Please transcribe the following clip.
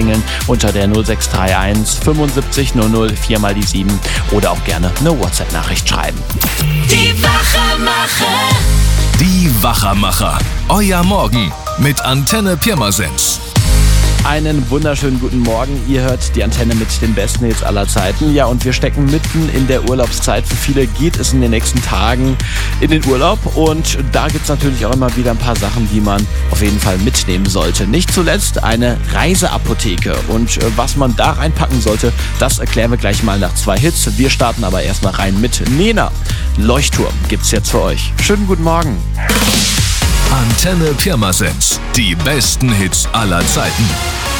klingeln unter der 0631 75 00 4 mal die 7 oder auch gerne eine WhatsApp-Nachricht schreiben. Die Wachermacher. Die Wachermacher. Euer Morgen mit Antenne Pirmasens. Einen wunderschönen guten Morgen. Ihr hört die Antenne mit den besten Hits aller Zeiten. Ja, und wir stecken mitten in der Urlaubszeit. Für viele geht es in den nächsten Tagen in den Urlaub. Und da gibt es natürlich auch immer wieder ein paar Sachen, die man auf jeden Fall mitnehmen sollte. Nicht zuletzt eine Reiseapotheke. Und was man da reinpacken sollte, das erklären wir gleich mal nach 2 Hits. Wir starten aber erstmal rein mit Nena. Leuchtturm gibt's jetzt für euch. Schönen guten Morgen. Antenne Pirmasens. Die besten Hits aller Zeiten.